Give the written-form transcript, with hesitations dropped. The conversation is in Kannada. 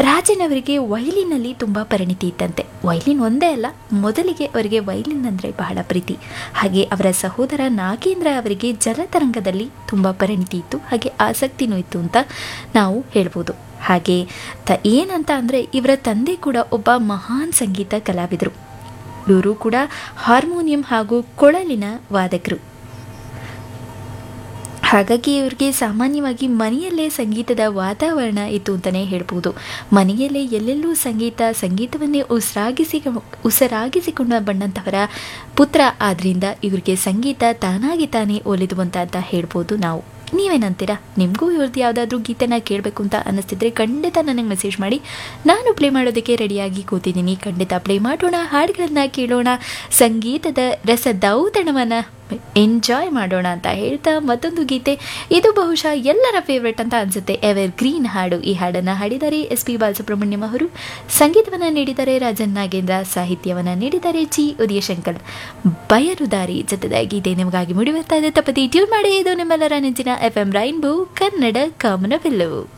ರಾಜನ್ ಅವರಿಗೆ ವೈಲಿನಲ್ಲಿ ತುಂಬ ಪರಿಣಿತಿ ಇತ್ತಂತೆ. ವೈಲಿನ್ ಒಂದೇ ಅಲ್ಲ, ಮೊದಲಿಗೆ ಅವರಿಗೆ ವೈಲಿನ್ ಅಂದರೆ ಬಹಳ ಪ್ರೀತಿ. ಹಾಗೆ ಅವರ ಸಹೋದರ ನಾಗೇಂದ್ರ ಅವರಿಗೆ ಜಲತರಂಗದಲ್ಲಿ ತುಂಬ ಪರಿಣಿತಿ ಇತ್ತು, ಹಾಗೆ ಆಸಕ್ತಿನೂ ಇತ್ತು ಅಂತ ನಾವು ಹೇಳ್ಬೋದು. ಹಾಗೆ ಏನಂತ ಅಂದರೆ ಇವರ ತಂದೆ ಕೂಡ ಒಬ್ಬ ಮಹಾನ್ ಸಂಗೀತ ಕಲಾವಿದರು. ಇವರು ಕೂಡ ಹಾರ್ಮೋನಿಯಂ ಹಾಗೂ ಕೊಳಲಿನ ವಾದಕರು. ಹಾಗಾಗಿ ಇವರಿಗೆ ಸಾಮಾನ್ಯವಾಗಿ ಮನೆಯಲ್ಲೇ ಸಂಗೀತದ ವಾತಾವರಣ ಇತ್ತು ಅಂತಲೇ ಹೇಳ್ಬೋದು. ಮನೆಯಲ್ಲೇ ಎಲ್ಲೆಲ್ಲೂ ಸಂಗೀತವನ್ನೇ ಉಸಿರಾಗಿಸಿಕೊಂಡು ಬಂದಂಥವರ ಪುತ್ರ ಆದ್ದರಿಂದ ಇವರಿಗೆ ಸಂಗೀತ ತಾನಾಗಿ ತಾನೇ ಒಲಿದು ಅಂತ ಹೇಳ್ಬೋದು ನಾವು. ನೀವೇನಂತೀರಾ? ನಿಮಗೂ ಇವ್ರದ್ದು ಯಾವುದಾದ್ರೂ ಗೀತೆನ ಕೇಳಬೇಕು ಅಂತ ಅನ್ನಿಸ್ತಿದ್ರೆ ಖಂಡಿತ ನನಗೆ ಮೆಸೇಜ್ ಮಾಡಿ. ನಾನು ಪ್ಲೇ ಮಾಡೋದಕ್ಕೆ ರೆಡಿಯಾಗಿ ಕೂತಿದ್ದೀನಿ. ಖಂಡಿತ ಪ್ಲೇ ಮಾಡೋಣ, ಹಾಡುಗಳನ್ನ ಕೇಳೋಣ, ಸಂಗೀತದ ರಸದೌತಣವನ್ನು ಎಂಜಾಯ್ ಮಾಡೋಣ ಅಂತ ಹೇಳ್ತಾ ಮತ್ತೊಂದು ಗೀತೆ, ಇದು ಬಹುಶಃ ಎಲ್ಲರ ಫೇವ್ರೆಟ್ ಅಂತ ಅನಿಸುತ್ತೆ, ಎವರ್ ಗ್ರೀನ್ ಹಾಡು. ಈ ಹಾಡನ್ನು ಹಾಡಿದ್ದಾರೆ SP ಬಾಲಸುಬ್ರಹ್ಮಣ್ಯಂ ಅವರು, ಸಂಗೀತವನ್ನು ನೀಡಿದ್ದಾರೆ ರಾಜನ್ ನಾಗೇಂದ್ರ, ಸಾಹಿತ್ಯವನ್ನು ನೀಡಿದ್ದಾರೆ G ಉದಯಶಂಕರ್. ಬಯರುದಾರಿ ಜೊತೆದ ಗೀತೆ ನಿಮಗಾಗಿ ಮೂಡಿ ಬರ್ತಾ ಇದೆ. ತಪ್ಪದೆ ಟ್ಯೂನ್ ಮಾಡಿ. ಇದು ನಿಮ್ಮೆಲ್ಲರ ನೆಚ್ಚಿನ FM ರೈನ್ಬೋ ಕನ್ನಡ ಕಾಮನಬಿಲ್ಲು.